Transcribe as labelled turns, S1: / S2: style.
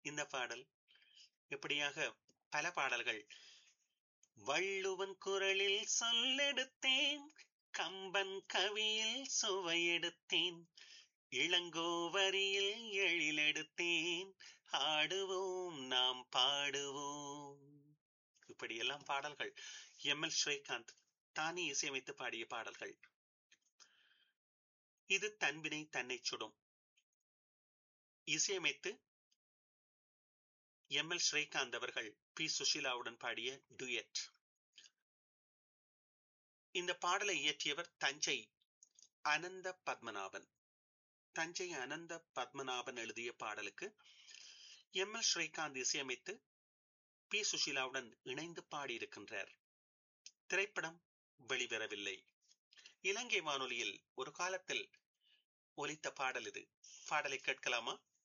S1: இந்த பாடல் இப்படியாக பல பாடல்கள். வள்ளுவன் குரலில் சொல்லெடுத்தேன், கம்பன் கவியில் சுவையெடுத்தேன், இளங்கோவரியில் எழிலெடுத்தேன், ஆடுவோம் நாம் பாடுவோம். இப்படியெல்லாம் பாடல்கள். எம்.எல். ஸ்ரீகாந்த் தானே இசையமைத்து பாடிய பாடல்கள். இது தன்வினை தன்னை சுடும். இசையமைத்து எம்.எல். ஸ்ரீகாந்த் அவர்கள் பி. சுஷீலாவுடன் பாடிய டுயட். இந்த பாடலை இயற்றியவர் தஞ்சை அனந்த பத்மநாபன். தஞ்சை அனந்த பத்மநாபன் எழுதிய பாடலுக்கு எம்.எல். ஸ்ரீகாந்த் இசையமைத்து பி. சுஷீலாவுடன் இணைந்து பாடியிருக்கின்றார். திரைப்படம் வெளிவரவில்லை. இலங்கை வானொலியில் ஒரு காலத்தில் ஒலித்த பாடல் இது. பாடலை கேட்கலாமா?